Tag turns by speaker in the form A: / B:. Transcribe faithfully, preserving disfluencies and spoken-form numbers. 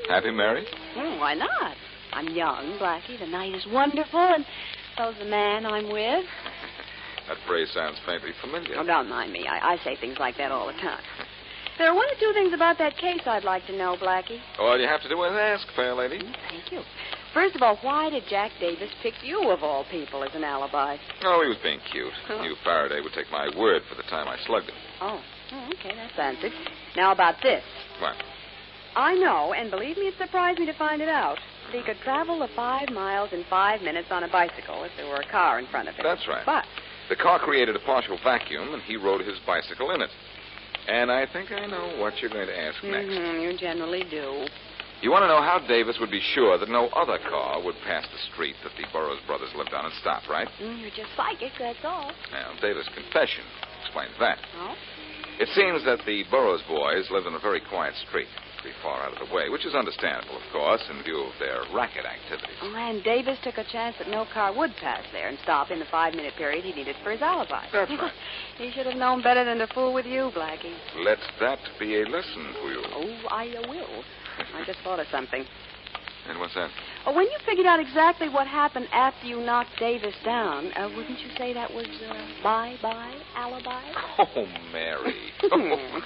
A: Happy married?
B: Oh, why not? I'm young, Blackie. The night is wonderful, and so's the man I'm with.
A: That phrase sounds faintly familiar.
B: Oh, don't mind me. I, I say things like that all the time. There are one or two things about that case I'd like to know, Blackie.
A: All you have to do is ask, fair lady.
B: Mm, thank you. First of all, why did Jack Davis pick you, of all people, as an alibi?
A: Oh, he was being cute.
B: Oh.
A: Knew Faraday would take my word for the time I slugged him.
B: Oh, oh okay, that's answered. Now about this.
A: What?
B: I know, and believe me, it surprised me to find it out, that he could travel the five miles in five minutes on a bicycle if there were a car in front of him.
A: That's right.
B: But
A: the car created a partial vacuum, and he rode his bicycle in it. And I think I know what you're going to ask next.
B: Mm-hmm, you generally do.
A: You want to know how Davis would be sure that no other car would pass the street that the Burroughs brothers lived on and stop, right?
B: Mm, you're just psychic, that's all.
A: Now, Davis' confession explains that.
B: Oh?
A: It seems that the Burroughs boys lived on a very quiet street, pretty far out of the way, which is understandable, of course, in view of their racket activities.
B: Oh, and Davis took a chance that no car would pass there and stop in the five-minute period he needed for his alibi.
A: That's right.
B: He should have known better than to fool with you, Blackie.
A: Let that be a lesson for you.
B: Oh, I uh, will. I just thought of something.
A: And what's that?
B: Oh, when you figured out exactly what happened after you knocked Davis down, uh, wouldn't you say that was uh, bye-bye alibi?
A: Oh, Mary. Oh,